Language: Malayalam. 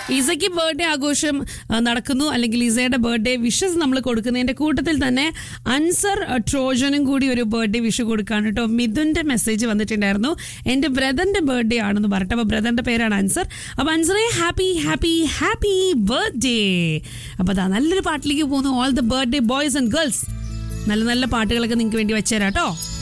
ഈസയ്ക്ക് ബർത്ത്ഡേ ആഘോഷം നടക്കുന്നു, അല്ലെങ്കിൽ ഈസയുടെ ബർത്ത്ഡേ വിഷസ് നമ്മൾ കൊടുക്കുന്നതിന്റെ കൂട്ടത്തിൽ തന്നെ അൻസർ ട്രോജനും കൂടി ഒരു ബർത്ത്ഡേ വിഷ് കൊടുക്കാണ് കേട്ടോ. മിഥുന്റെ മെസ്സേജ് വന്നിട്ടുണ്ടായിരുന്നു, എന്റെ ബ്രദറിന്റെ ബർത്ത്ഡേ ആണെന്ന് പറഞ്ഞിട്ട്. അപ്പൊ ബ്രദറിന്റെ പേരാണ് അൻസർ. അപ്പൊ അൻസറെ ഹാപ്പി ഹാപ്പി ഹാപ്പി ബർത്ത്ഡേ. അപ്പൊ അതാ നല്ലൊരു പാട്ടിലേക്ക് പോകുന്നു. All the birthday boys and girls, നല്ല നല്ല പാട്ടുകളൊക്കെ നിങ്ങൾക്ക് വേണ്ടി വെച്ചുതരാം കേട്ടോ.